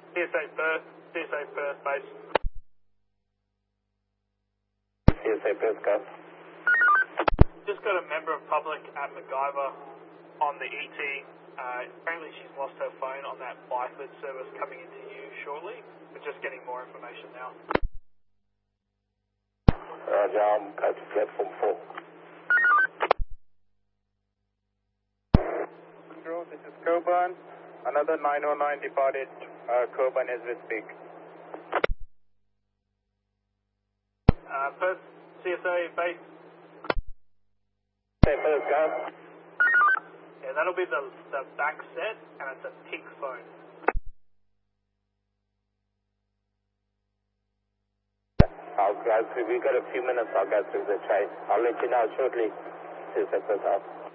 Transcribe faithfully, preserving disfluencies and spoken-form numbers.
C S A Perth, C S A Perth base. C S A Perth, go. Just got a member of public at MacGyver on the E T. Uh, apparently she's lost her phone on that Blytheford service coming into you shortly. We're just getting more information now. Roger, I'm going to platform four. This is Coburn. Another nine oh nine departed uh, Coburn as we speak. Uh, Perth, C S A base. C S A Perth, go. Yeah, that'll be the, the back set, and it's a pink phone. I'll go through, we've got a few minutes, I'll go through the chase. I'll let you know shortly. C S A Perth out.